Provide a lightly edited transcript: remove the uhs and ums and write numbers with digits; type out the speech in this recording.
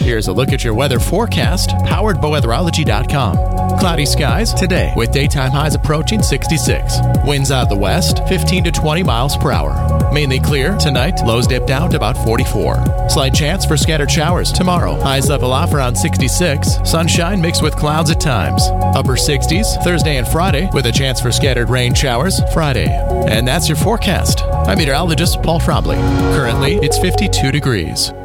Here's a look at your weather forecast, powered by weatherology.com. Cloudy skies today with daytime highs approaching 66. Winds out of the west, 15 to 20 miles per hour. Mainly clear tonight, lows dip down to about 44. Slight chance for scattered showers tomorrow. Highs level off around 66. Sunshine mixed with clouds at times. Upper 60s Thursday and Friday with a chance for scattered rain showers Friday. And that's your forecast. I'm meteorologist Paul Trombley. Currently, it's 52 degrees.